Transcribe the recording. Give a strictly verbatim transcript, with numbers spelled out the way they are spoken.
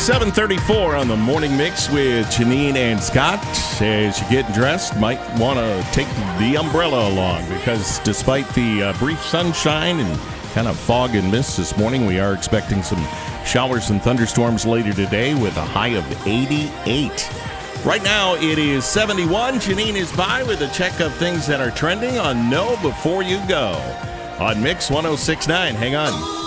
seven thirty-four on the Morning Mix with Janine and Scott. As you get dressed, might want to take the umbrella along because despite the uh, brief sunshine and kind of fog and mist this morning, we are expecting some showers and thunderstorms later today with a high of eighty-eight. Right now, it is seventy-one. Janine is by with a check of things that are trending on Know Before You Go on Mix one oh six point nine. Hang on.